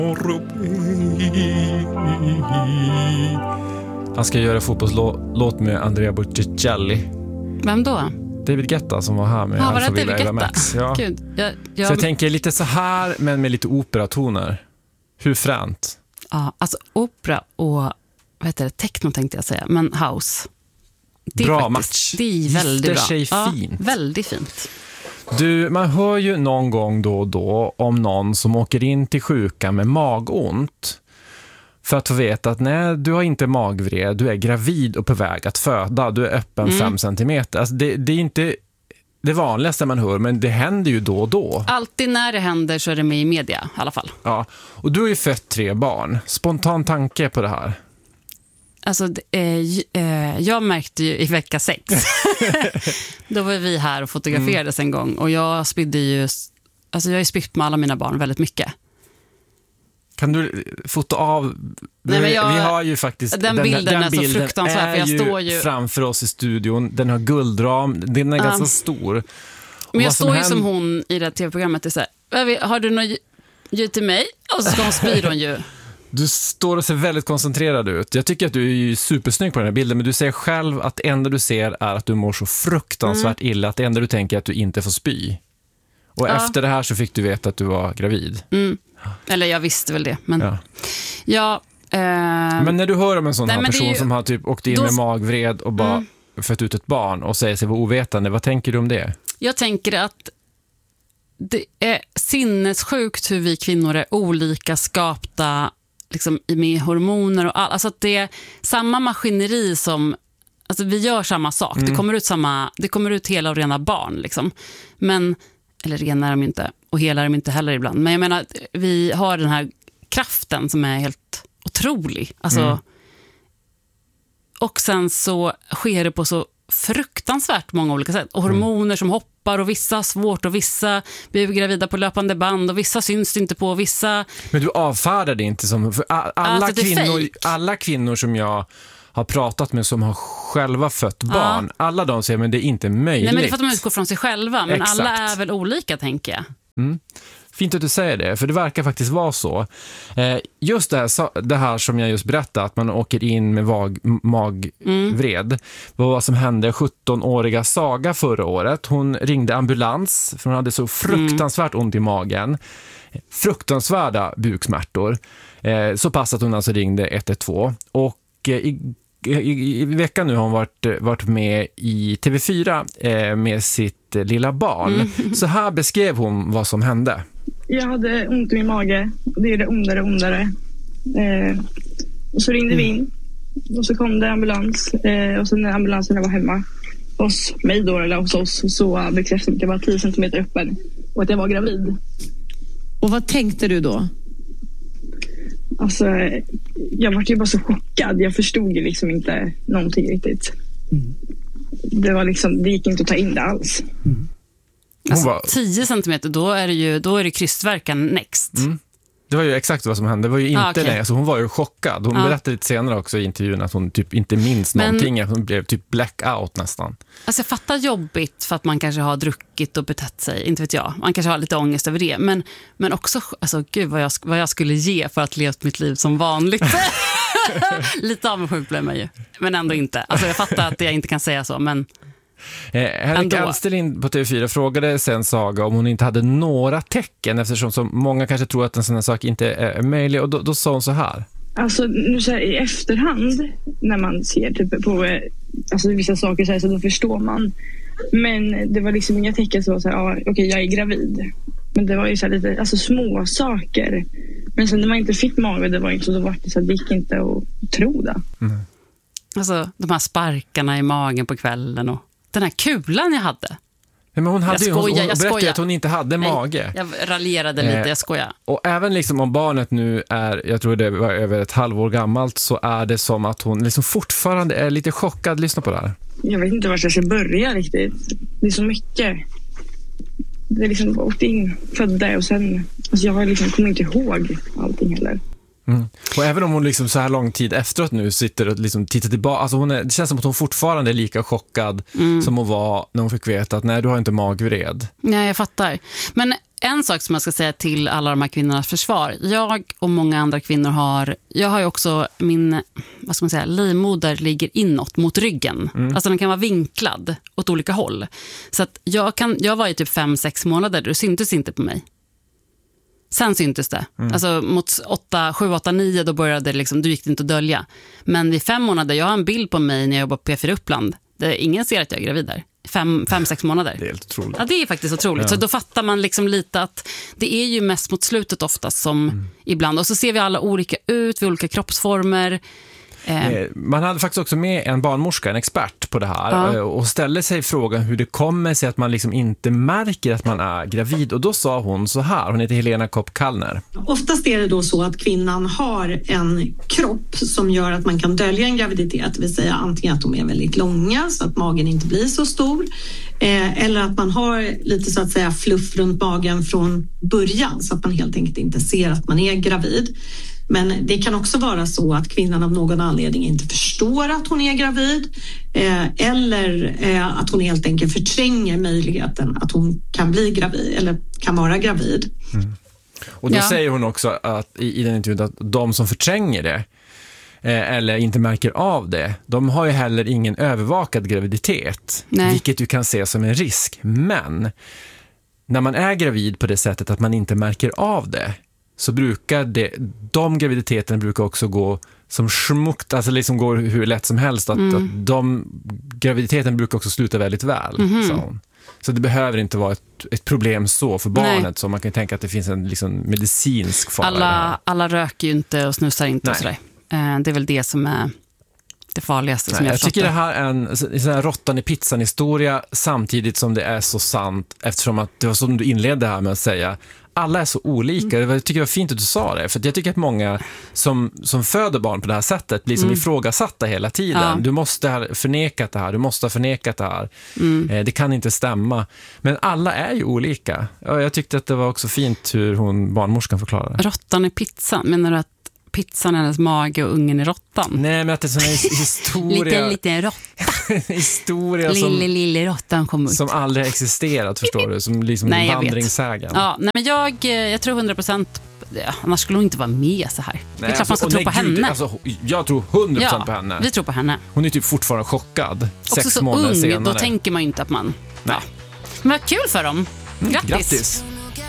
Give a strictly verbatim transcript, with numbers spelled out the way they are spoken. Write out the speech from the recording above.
Han ska göra fotbollslåt med Andrea Bocelli. Vem då? David Guetta som var här med ja, Alfa Villa Eva Max. Ja. Gud, jag, jag... Så jag tänker lite så här, men med lite operatoner. Hur fränt? Ja, alltså opera och vad heter det, techno tänkte jag säga, men house. Det är bra faktiskt, match. Det är väldigt Gifter bra. sig ja, fint. Väldigt fint. Du, man hör ju någon gång då och då om någon som åker in till sjukan med magont. För att få veta att nej, du har inte magvred, du är gravid och på väg att föda, du är öppen mm. fem centimeter. Alltså det, det är inte det vanligaste man hör, men det händer ju då och då. Alltid när det händer så är det med i media i alla fall. Ja, och du har ju fött tre barn. Spontan tanke på det här? Alltså, eh, jag märkte ju i vecka sex. Då var vi här och fotograferades mm. en gång. Och jag spydde ju, alltså jag har ju spytt med alla mina barn väldigt mycket. Kan du fota av? Nej, men jag, vi har ju faktiskt den bilden, den, den är bilden så fruktansvärd. Är för jag står ju framför oss i studion. Den har guldram, den är uh. ganska stor. Och men jag står ju händer... som hon i det tv-programmet. Det är så här, har du något ljud till mig? Och så ska hon spy dem ju. Du står och ser väldigt koncentrerad ut. Jag tycker att du är ju supersnygg på den här bilden, men du säger själv att det enda du ser är att du mår så fruktansvärt mm. illa, att det enda du tänker är att du inte får spy. Och ja. efter det här så fick du veta att du var gravid. Mm. Eller jag visste väl det. Men, ja. Ja, eh... men när du hör om en sån Nej, här person ju... som har typ åkt in då... med magvred och bara mm. fött ut ett barn och säger sig vara ovetande, vad tänker du om det? Jag tänker att det är sinnessjukt hur vi kvinnor är olika skapta liksom med hormoner och all, alltså att det är samma maskineri som, alltså vi gör samma sak. Mm. Det kommer ut samma, det kommer ut hela och rena barn liksom. Men eller rena är de inte och hela är de inte heller ibland. Men jag menar vi har den här kraften som är helt otrolig. Alltså mm. och sen så sker det på så fruktansvärt många olika sätt. Och hormoner mm. som hoppar och vissa har svårt och vissa blir gravida på löpande band och vissa syns inte på vissa... Men du avfärdar det inte som... För alla, alltså, kvinnor, alla kvinnor som jag har pratat med som har själva fött barn, ja. alla de säger men det är inte möjligt. Nej, men det är för att de utgår från sig själva. Men Exakt. alla är väl olika, tänker jag. Mm. Fint att du säger det, för det verkar faktiskt vara så. Eh, just det här, det här som jag just berättade, att man åker in med vag, magvred. Mm. Vad som hände sjuttonåriga Saga förra året. Hon ringde ambulans för hon hade så fruktansvärt ont i magen. Fruktansvärda buksmärtor. Eh, så pass att hon alltså ringde ett ett två. Och eh, i I, i veckan nu har hon varit, varit med i T V fyra eh, med sitt eh, lilla barn. Mm. Så här beskrev hon vad som hände. Jag hade ont i min mage. Det gjorde ondare och ondare. Eh, och så ringde mm. vi in. Och så kom det ambulans. Eh, och så när ambulansen var hemma hos mig då, eller hos oss, så bekräftade att jag var tio centimeter öppen och att jag var gravid. Och vad tänkte du då? Alltså, jag var ju bara så chockad. Jag förstod ju liksom inte någonting riktigt. Mm. Det var liksom, det gick inte att ta in det alls. Mm. Alltså, var... tio centimeter, då är det ju då är det krystverkan next. Mm. Det var ju exakt vad som hände. Det var ju inte ah, okay. nej, alltså hon var ju chockad. Hon ah. berättade lite senare också i intervjun att hon typ inte minns Men... någonting. Hon blev typ blackout nästan. Alltså jag fattar jobbigt för att man kanske har druckit och betett sig. Inte vet jag. Man kanske har lite ångest över det. Men, men också, alltså gud vad jag, vad jag skulle ge för att leva mitt liv som vanligt. Lite avundsjuk blev man ju. Men ändå inte. Alltså jag fattar att jag inte kan säga så, men... Eh, Henrik Alsterlind på T V fyra frågade sen Saga om hon inte hade några tecken, eftersom så många kanske tror att en sån här sak inte är möjlig, och då, då sa hon så här. Alltså nu så här, i efterhand när man ser typ på alltså, vissa saker så, här, så då förstår man, men det var liksom inga tecken som var så här, ja, okej, jag är gravid, men det var ju så här lite alltså, små saker, men sen när man inte fick mage, det var inte så, då var det så här, det gick inte att tro det. Mm. Alltså de här sparkarna i magen på kvällen och den här kulan jag hade. Men hon hade jag ju, hon, skojar, hon jag berättade skojar. att hon inte hade Nej, mage. Jag raljerade lite, jag skojar. Eh, och även liksom om barnet nu är, jag tror det var över ett halvår gammalt, så är det som att hon liksom fortfarande är lite chockad. Lyssna på det här. Jag vet inte var jag ska börja riktigt. Det är så mycket. Det är liksom åkt in, födda och sen, alltså jag har liksom kommer inte ihåg allting heller. Mm. Och även om hon liksom så här lång tid efteråt nu sitter och liksom tittar tillbaka, alltså hon är, det känns som att hon fortfarande är lika chockad mm. som hon var när hon fick veta att nej, du har inte magvred. Nej, jag fattar. Men en sak som jag ska säga till alla de här kvinnornas försvar. Jag och många andra kvinnor har, jag har ju också min, vad ska man säga, livmoder ligger inåt mot ryggen. Mm. Alltså den kan vara vinklad åt olika håll. Så att jag, kan, jag var i typ fem, sex månader, det syntes inte på mig. Sen syntes det. Mm. Alltså mot åtta, sju, åtta, nio då började det liksom, då gick det inte att dölja. Men vid fem månader, jag har en bild på mig när jag jobbar på P fyra Uppland. Där ingen ser att jag är gravid där. Fem, fem, sex månader. Det är helt otroligt. Ja, det är faktiskt otroligt. Ja. Så då fattar man liksom lite att det är ju mest mot slutet oftast som mm. ibland. Och så ser vi alla olika ut, vi har olika kroppsformer. Eh. Man hade faktiskt också med en barnmorska, en expert på det här ja. och ställde sig frågan hur det kommer sig att man liksom inte märker att man är gravid. Och då sa hon så här, hon heter Helena Kopp-Kallner. Oftast är det då så att kvinnan har en kropp som gör att man kan dölja en graviditet. Det vill säga antingen att de är väldigt långa så att magen inte blir så stor. Eh, eller att man har lite så att säga fluff runt magen från början så att man helt enkelt inte ser att man är gravid. Men det kan också vara så att kvinnan av någon anledning inte förstår att hon är gravid eh, eller eh, att hon helt enkelt förtränger möjligheten att hon kan bli gravid eller kan vara gravid. Mm. Och då ja. säger hon också att i, i den intervjun att de som förtränger det eh, eller inte märker av det, de har ju heller ingen övervakad graviditet. Nej. Vilket du kan se som en risk. Men när man är gravid på det sättet att man inte märker av det, så brukar det, de graviditeterna brukar också gå som smukt, alltså liksom går hur lätt som helst. Att, mm. att de graviditeten brukar också sluta väldigt väl. Mm-hmm. Så. så det behöver inte vara ett, ett problem så för barnet. Nej. Så man kan tänka att det finns en liksom medicinsk fara. Alla, alla röker ju inte och snusar inte. Och sådär. Det är väl det som är det farligaste. Nej, som jag, jag tycker det här är en, en sån här råttan i pizzan historia samtidigt som det är så sant, eftersom att det var som du inledde här med att säga alla är så olika. Mm. Jag tycker det var fint att du sa det. För jag tycker att många som, som föder barn på det här sättet blir som mm. ifrågasatta hela tiden. Ja. Du måste ha förnekat det här. Du måste ha förnekat det här. Mm. Eh, det kan inte stämma. Men alla är ju olika. Och jag tyckte att det var också fint hur hon, barnmorskan, förklarade. Råttan i pizzan. Menar du att pizzan är hennes mage och ungen i råttan? Nej, men att det är sån här historia. lite, lite råtta. historia som, lille, lille råttan kom ut. Som aldrig existerat, förstår du. Som liksom nej, en vandringssägen. Ja, nej, men jag, jag tror hundra procent, ja, annars skulle hon inte vara med så här. Nej, det är klart alltså, man ska tro nej, på gud, henne. Alltså, jag tror hundra procent ja, på henne. Vi tror på henne. Hon är typ fortfarande chockad. Också sex så månader ung, senare. Då tänker man ju inte att man... Nej. Ja. Men vad kul för dem. Grattis. Mm, grattis.